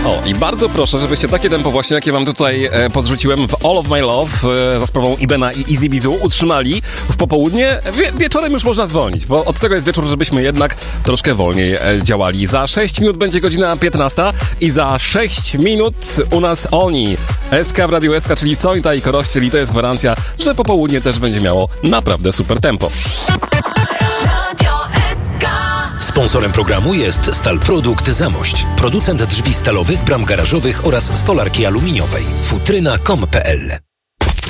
O, i bardzo proszę, żebyście takie tempo właśnie, jakie wam tutaj podrzuciłem w All of My Love za sprawą Ibena i Easy Bizu utrzymali w popołudnie. Wieczorem już można zwolnić, bo od tego jest wieczór, żebyśmy jednak troszkę wolniej działali. Za 6 minut będzie godzina 15 i za 6 minut u nas oni. SK w Radiu SK, czyli Sonita i Koroś, czyli to jest gwarancja, że popołudnie też będzie miało naprawdę super tempo. Sponsorem programu jest Stalprodukt Zamość, producent drzwi stalowych, bram garażowych oraz stolarki aluminiowej. Futryna.com.pl